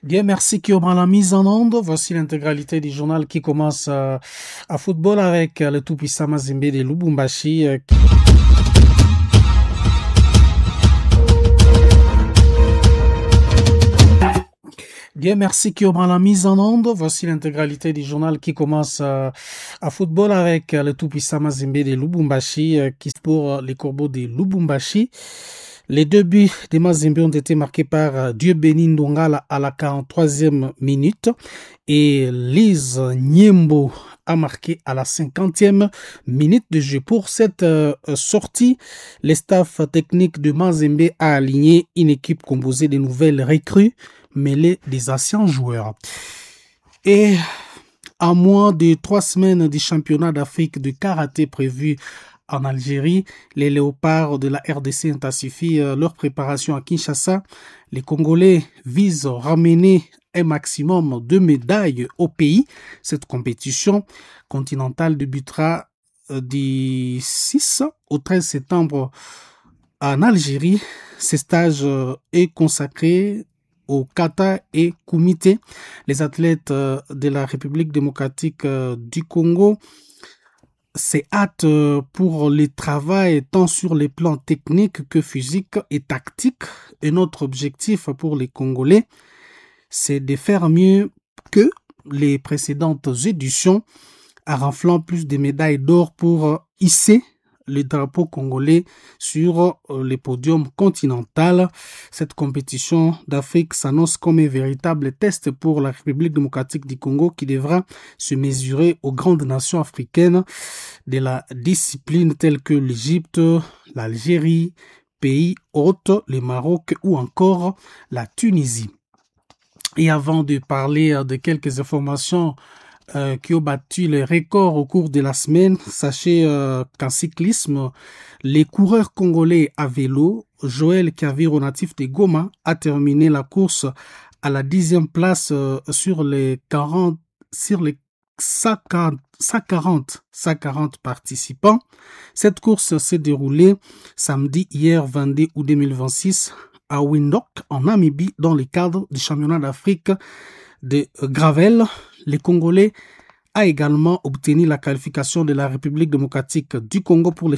Bien, merci qui aura la mise en onde. Voici l'intégralité du journal qui commence à football avec le tout-puissant Mazembe de Lubumbashi. Bien, merci qui aura la mise en onde. Voici l'intégralité du journal qui commence à football avec le tout-puissant Mazembe de Lubumbashi qui pour les Corbeaux de Lubumbashi. Les deux buts de Mazembe ont été marqués par Dieu-Béni Ndongala à la 43e minute et Lise Nyembo a marqué à la 50e minute de jeu. Pour cette sortie, le staff technique de Mazembe a aligné une équipe composée de nouvelles recrues mêlées des anciens joueurs. Et à moins de 3 semaines du championnat d'Afrique de karaté prévu en Algérie, les léopards de la RDC intensifient leur préparation à Kinshasa. Les Congolais visent à ramener un maximum de médailles au pays. Cette compétition continentale débutera du 6 au 13 septembre en Algérie. Ce stage est consacré au kata et kumite. Les athlètes de la République démocratique du Congo c'est hâte pour le travail tant sur les plans techniques que physiques et tactiques. Et notre objectif pour les Congolais, c'est de faire mieux que les précédentes éditions, en raflant plus de médailles d'or pour hisser le drapeau congolais sur les podiums continentaux. Cette compétition d'Afrique s'annonce comme un véritable test pour la République démocratique du Congo qui devra se mesurer aux grandes nations africaines de la discipline telles que l'Égypte, l'Algérie, pays hôtes, le Maroc ou encore la Tunisie. Et avant de parler de quelques informations qui ont battu les records au cours de la semaine, sachez qu'en cyclisme, les coureurs congolais à vélo, Joël Kaviro, natif de Goma, a terminé la course à la 10e place sur les 140 participants. Cette course s'est déroulée samedi hier 22 août 2026 à Windhoek en Namibie dans le cadre du championnat d'Afrique de Gravel. Les Congolais a également obtenu la qualification de la République démocratique du Congo pour les